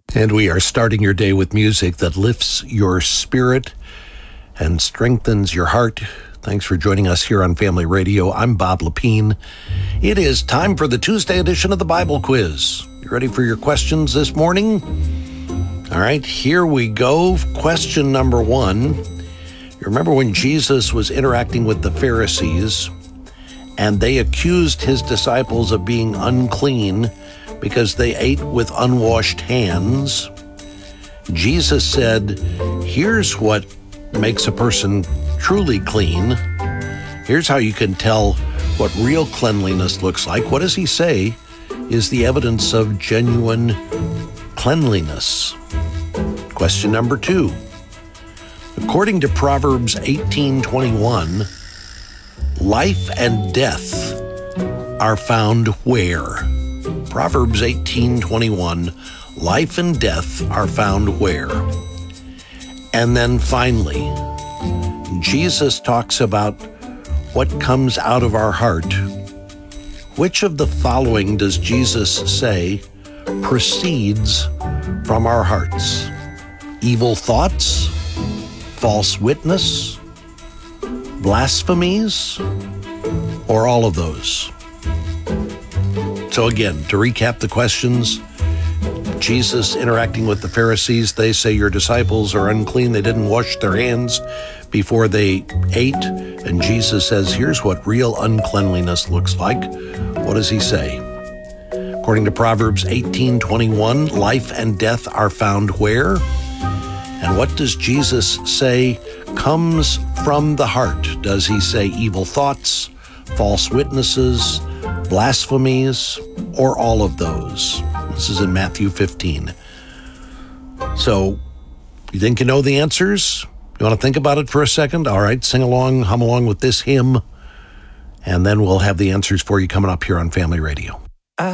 And we are starting your day with music that lifts your spirit and strengthens your heart. Thanks for joining us here on Family Radio. I'm Bob Lepine. It is time for the Tuesday edition of the Bible Quiz. You ready for your questions this morning? All right, here we go. Question number one. You remember when Jesus was interacting with the Pharisees and they accused his disciples of being unclean because they ate with unwashed hands? Jesus said, here's what makes a person truly clean. Here's how you can tell what real cleanliness looks like. What does he say is the evidence of genuine cleanliness? Question number two. According to Proverbs 18:21, life and death are found where? Proverbs 18:21, life and death are found where? And then finally, Jesus talks about what comes out of our heart. Which of the following does Jesus say proceeds from our hearts? Evil thoughts, false witness, blasphemies, or all of those? So again, to recap the questions, Jesus interacting with the Pharisees, they say your disciples are unclean. They didn't wash their hands before they ate. And Jesus says, here's what real uncleanliness looks like. What does he say? According to Proverbs 18:21, life and death are found where? And what does Jesus say comes from the heart? Does he say evil thoughts, false witnesses, blasphemies, or all of those? This is in Matthew 15. So, you think you know the answers? You want to think about it for a second? All right, sing along, hum along with this hymn, and then we'll have the answers for you coming up here on Family Radio.